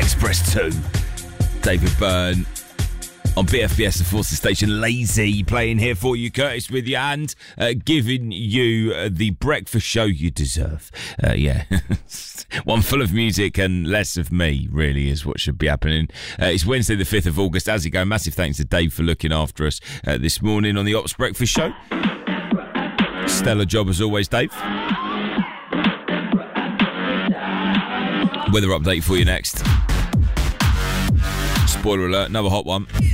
Express 2. David Byrne on BFBS, the Forces Station. Lazy playing here for you. Curtis with you and giving you the breakfast show you deserve. Yeah. One full of music and less of me, really, is what should be happening. It's Wednesday the 5th of August. How's it going? Massive thanks to Dave for looking after us this morning on the Ops Breakfast Show. Stellar job as always, Dave. Weather update for you next. Spoiler alert, another hot one.